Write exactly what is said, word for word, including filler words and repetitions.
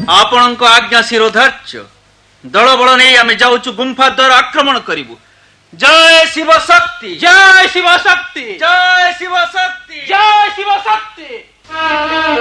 आपणक आज्ञा शिरोधार्य दल बल नहीं आम जाऊँ गुंफा द्वार आक्रमण करूँ। जय शिव शक्ति, जय शिव शक्ति, जय शिव शक्ति, जय शिव शक्ति।